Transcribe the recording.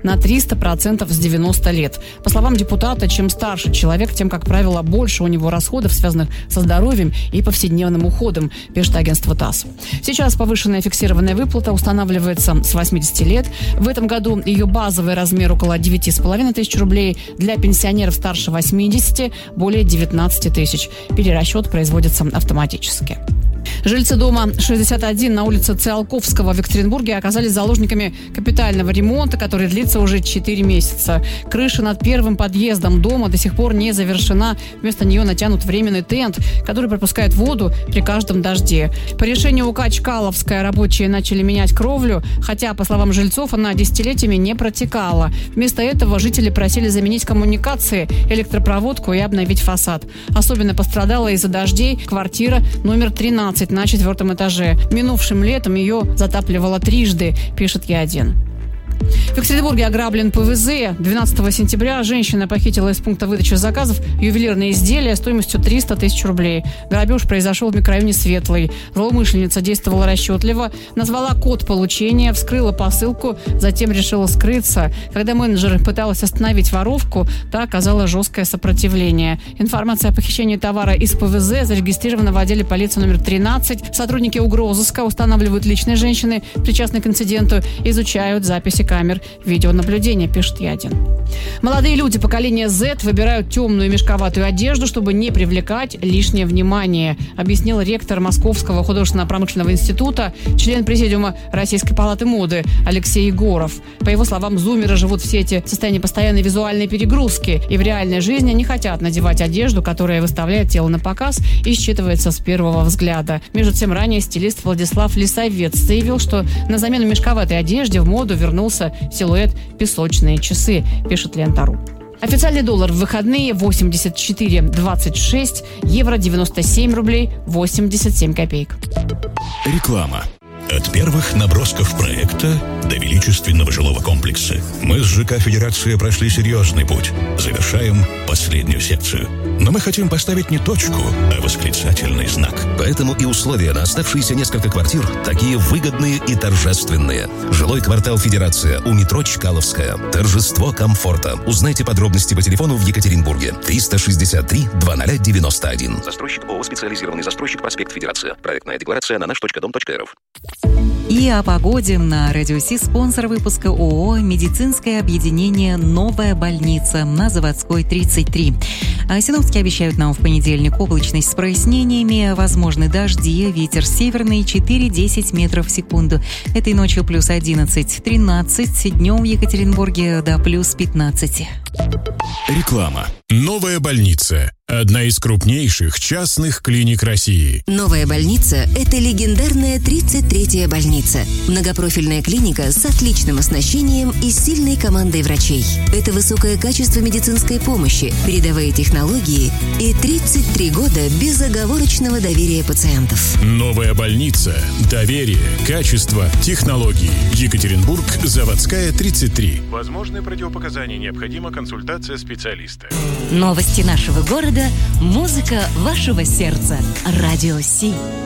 на 300% с 90 лет. По словам депутата, чем старше человек, тем, как правило, больше у него расходов, связанных со здоровьем и повседневным уходом, пишет агентство ТАСС. Сейчас повышенная фиксированная выплата устанавливается с 80 лет. В этом году ее базовый размер около 9,5 тысяч рублей. Для пенсионеров старше 80 более 19 тысяч. Перерасчет производится автоматически. Жильцы дома 61 на улице Циолковского в Екатеринбурге оказались заложниками капитального ремонта, который длится уже 4 месяца. Крыша над первым подъездом дома до сих пор не завершена. Вместо нее натянут временный тент, который пропускает воду при каждом дожде. По решению УК «Чкаловская» рабочие начали менять кровлю, хотя, по словам жильцов, она десятилетиями не протекала. Вместо этого жители просили заменить коммуникации, электропроводку и обновить фасад. Особенно пострадала из-за дождей квартира номер 13 на 4-м этаже. Минувшим летом ее затапливало трижды, пишет Е1. В Екатеринбурге ограблен ПВЗ. 12 сентября женщина похитила из пункта выдачи заказов ювелирные изделия стоимостью 300 тысяч рублей. Грабеж произошел в микрорайоне Светлый. Злоумышленница действовала расчетливо, назвала код получения, вскрыла посылку, затем решила скрыться. Когда менеджер пыталась остановить воровку, та оказала жесткое сопротивление. Информация о похищении товара из ПВЗ зарегистрирована в отделе полиции номер 13. Сотрудники угрозыска устанавливают личность женщины, причастной к инциденту, изучают записи камер видеонаблюдения, пишет Ядин. Молодые люди поколения Z выбирают темную мешковатую одежду, чтобы не привлекать лишнее внимание, объяснил ректор Московского художественно-промышленного института, член президиума Российской палаты моды Алексей Егоров. По его словам, зумеры живут в сети в состоянии постоянной визуальной перегрузки и в реальной жизни не хотят надевать одежду, которая выставляет тело на показ и считывается с первого взгляда. Между тем, ранее стилист Владислав Лисовец заявил, что на замену мешковатой одежде в моду вернулся силуэт «песочные часы», пишет Лента.ру. Официальный доллар в выходные 84,26, евро 97 рублей 87 копеек. Реклама. От первых набросков проекта до величественного жилого комплекса мы с ЖК «Федерация» прошли серьезный путь. Завершаем последнюю секцию. Но мы хотим поставить не точку, а восклицательный знак. Поэтому и условия на оставшиеся несколько квартир такие выгодные и торжественные. Жилой квартал «Федерация» у метро Чкаловская. Торжество комфорта. Узнайте подробности по телефону в Екатеринбурге. 363-2091. Застройщик ООО «Специализированный застройщик», проспект Федерация. Проектная декларация на nаш.дом.рф. И о погоде на Радио Си. Спонсор выпуска ООО «Медицинское объединение «Новая больница» на Заводской 33. А синоптики обещают нам в понедельник облачность с прояснениями, возможны дожди, ветер северный 4-10 метров в секунду. Этой ночью плюс 11-13, днем в Екатеринбурге до плюс 15. Реклама. Новая больница. Одна из крупнейших частных клиник России. Новая больница – это легендарная 33-я больница. Многопрофильная клиника с отличным оснащением и сильной командой врачей. Это высокое качество медицинской помощи, передовые технологии и 33 года безоговорочного доверия пациентов. Новая больница. Доверие, качество, технологии. Екатеринбург, Заводская, 33. Возможны противопоказания, необходима консультация специалиста. Новости нашего города, музыка вашего сердца. Радио Си.